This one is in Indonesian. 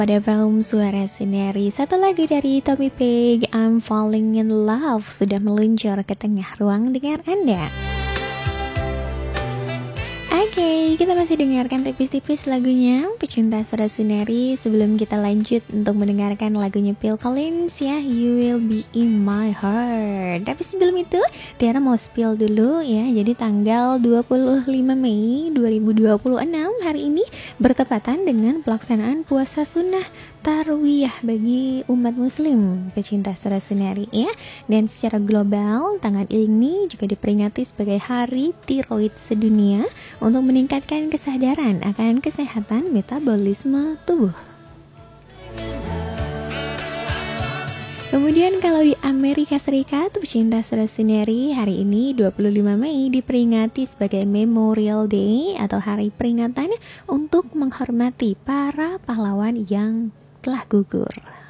Pada film Suara Sineri, satu lagu dari Tommy Pig, I'm Falling in Love, sudah meluncur ke tengah ruang dengar Anda. Oke, kita masih dengarkan tipis-tipis lagunya pecinta Suara Sineri. Sebelum kita lanjut untuk mendengarkan lagunya Phil Collins ya, You Will Be In My Heart. Tapi sebelum itu, Tiara mau spill dulu ya. Jadi tanggal 25 Mei 2026 hari ini bertepatan dengan pelaksanaan puasa sunnah Tarwiyah bagi umat muslim pecinta Suara Sineri ya. Dan secara global, tanggal ini juga diperingati sebagai Hari Tiroid Sedunia untuk meningkatkan kesadaran akan kesehatan metabolisme tubuh. Kemudian kalau di Amerika Serikat, pecinta Suara Sineri, hari ini 25 Mei diperingati sebagai Memorial Day atau hari peringatan untuk menghormati para pahlawan yang telah gugur.